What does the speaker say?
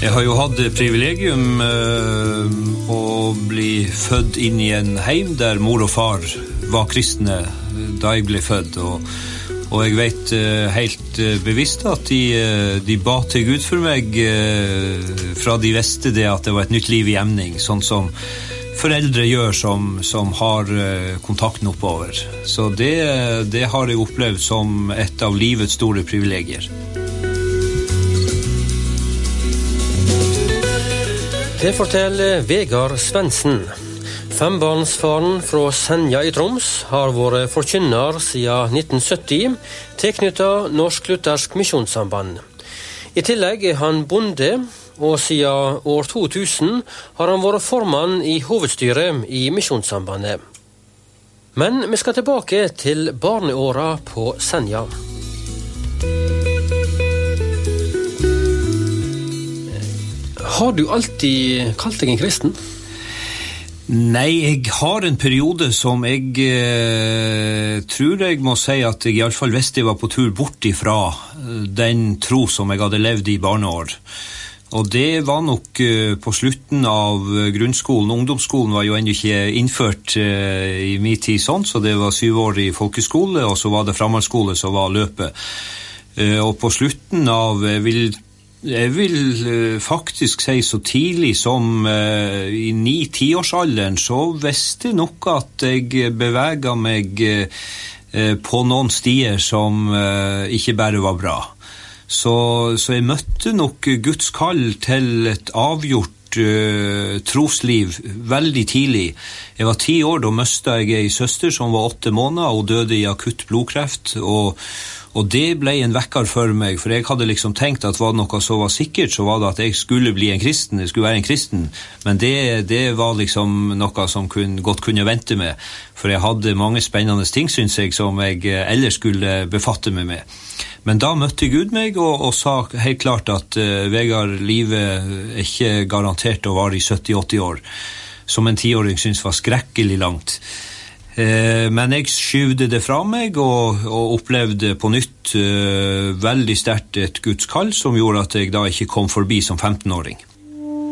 Jeg har jo hatt privilegium å bli født inn I en heim der mor og far var kristne da jeg ble født, og jeg vet helt bevisst at de ba til Gud for meg fra de visste det at det var et nytt liv I emning, sånn som foreldre gjør som har kontakten oppover. Så det har jeg opplevd som et av livets store privilegier. Det forteller Vegard Svendsen. Fembarnsfaren fra Senja I Troms har vært forkynner siden 1970, tilknyttet Norsk Luthersk Misjonssamband. I tillegg han bonde, og siden år 2000 har han vært formann I hovedstyret I Misjonssambandet. Men vi skal tilbake til barneåra på Senja. Har du alltid kalt deg en kristen? Nei, jeg har en periode som jeg tror jeg må si at jeg I alle fall visste jeg var på tur bort ifra den tro som jeg hadde levd I barneår. Og det var nok på slutten av grunnskolen. Ungdomsskolen var jo ennå ikke innført I min tid sånn, så det var 7 år I folkeskole, og så var det framhaldsskole som var løpet. Og på slutten av jeg vil faktisk si så tidlig som I 9-10-årsalderen så visste jeg nok at jeg beveget meg på noen stier som ikke bare var bra. Så jeg møtte nok Guds kall til et avgjort trosliv veldig tidlig. Jeg var 10 år, da mistet jeg en søster som var 8 måneder og døde I akutt blodkreft, og det ble en vekker for meg, for jeg hadde liksom tenkt at var det noe som var sikkert, så var det at jeg skulle bli en kristen, jeg skulle være en kristen, men det var liksom noe som godt kunne vente med, for jeg hadde mange spennende ting, synes jeg, som jeg ellers skulle befatte meg med. Men da møtte Gud meg og sa helt klart at Vegard, livet ikke garantert å vare I 70-80 år, som en 10-åring synes var skrekkelig langt. Men jeg skyvde det fra meg og opplevde på nytt veldig sterkt et Guds kall som gjorde at jeg da ikke kom forbi som 15-åring.